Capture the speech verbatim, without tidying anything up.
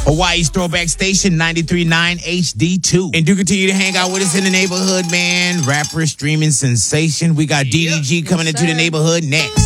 Hawaii's Throwback Station, ninety-three point nine H D two. And do continue to hang out with us in the neighborhood, man. Rapper, streaming sensation. We got D D G coming into the neighborhood next.